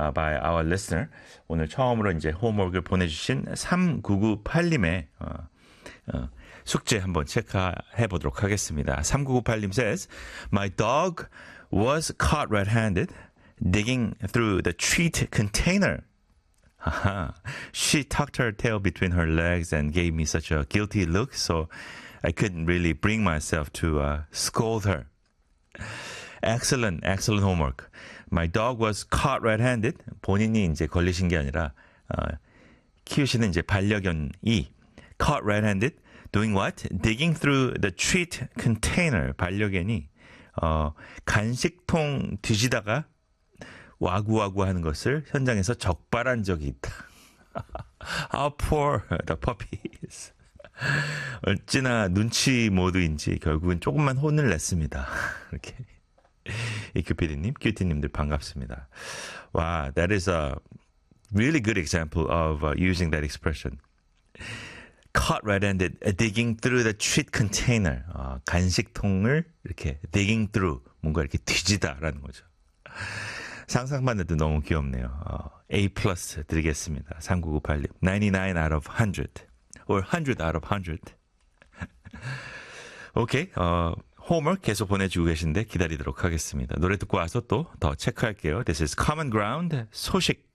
by our listener. 오늘 처음으로 이제 홈워크를 보내주신 3998님의 숙제 한번 체크해 보도록 하겠습니다. 3998님 says, My dog was caught red-handed digging through the treat container. She tucked her tail between her legs and gave me such a guilty look, so I couldn't really bring myself to scold her. Excellent homework. My dog was caught red-handed. 본인이 이제 걸리신 게 아니라 키우시는 이제 반려견이 caught red-handed. Doing what? Digging through the treat container. 반려견이 간식통 뒤지다가 와구와구 하는 것을 현장에서 적발한 적이 있다. How poor the puppies. 어찌나 눈치 모드인지 결국은 조금만 혼을 냈습니다. 이렇게. 이큐피디님, 큐티님들 반갑습니다. 와, that is a really good example of using that expression. Caught red-handed, digging through the treat container. 간식통을 이렇게 digging through, 뭔가 이렇게 뒤지다라는 거죠. 상상만 해도 너무 귀엽네요. A 플러스 드리겠습니다. 3998님. 99 out of 100. or 100 out of 100. 오케이. 홈워크 계속 보내주고 계신데 기다리도록 하겠습니다. 노래 듣고 와서 또 더 체크할게요. This is Common Ground 소식.